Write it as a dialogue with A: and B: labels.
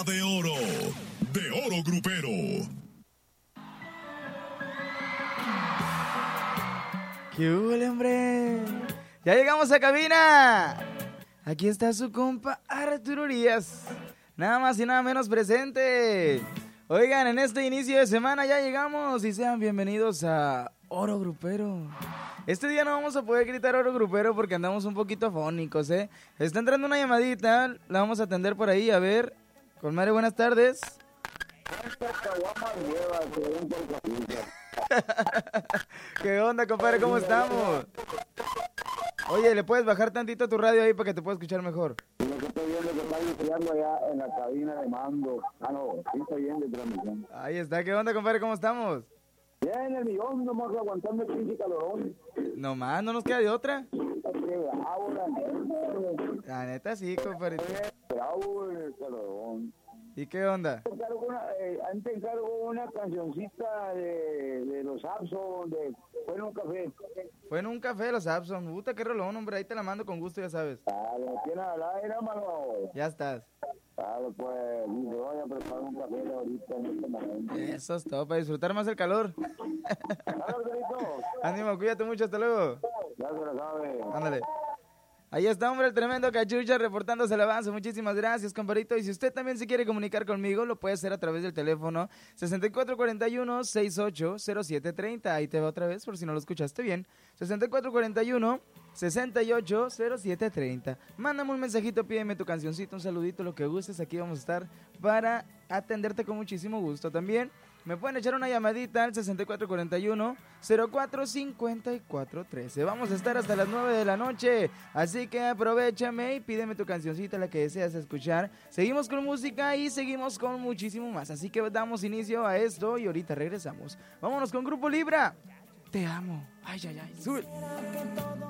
A: De oro grupero.
B: ¡Qué huele, hombre! ¡Ya llegamos a cabina! Aquí está su compa Arturo Urias. Nada más y nada menos presente. Oigan, en este inicio de semana ya llegamos y sean bienvenidos a Oro Grupero. Este día no vamos a poder gritar Oro Grupero porque andamos un poquito afónicos, ¿eh? Está entrando una llamadita, la vamos a atender por ahí, a ver. Colmare, buenas tardes. ¿Qué onda, compadre? ¿Cómo estamos? Oye, ¿le puedes bajar tantito tu radio ahí para que te pueda escuchar mejor?
C: Lo que estoy viendo que está iniciando allá en la cabina de mando. No, sí estoy bien de transmisión.
B: Ahí está, ¿qué onda, compadre? ¿Cómo estamos?
C: Bien, el millón, nomás aguantando el pinche calorón.
B: Nomás, ¿no nos queda de otra?
C: Qué bravo,
B: La neta sí, compadre.
C: bravo el calorón.
B: ¿Y qué onda?
C: Antes encargo una cancioncita de los Abson, de Fue en un café.
B: Fue en un café los Abson. Puta, qué rolón, hombre. Ahí te la mando con gusto, ya sabes.
C: Lo tiene al aire, mano.
B: Ya estás.
C: Pues, me voy a preparar un café ahorita en este momento.
B: Eso es todo, para disfrutar más el calor.
C: Carlito.
B: Ánimo, cuídate mucho, hasta luego.
C: Ya se lo sabe.
B: Ándale. Ahí está, hombre, el tremendo Cachucha reportándose el avance. Muchísimas gracias, compadrito. Y si usted también se quiere comunicar conmigo, lo puede hacer a través del teléfono 6441-680730. Ahí te va otra vez, por si no lo escuchaste bien. 6441-680730. Mándame un mensajito, pídeme tu cancioncito, un saludito, lo que gustes. Aquí vamos a estar para atenderte con muchísimo gusto. También me pueden echar una llamadita al 6441-045413. Vamos a estar hasta las 9 de la noche, así que aprovechame y pídeme tu cancioncita, la que deseas escuchar. Seguimos con música y seguimos con muchísimo más, así que damos inicio a esto y ahorita regresamos. Vámonos con Grupo Libra. Te amo. Ay, ay, ay. Sube.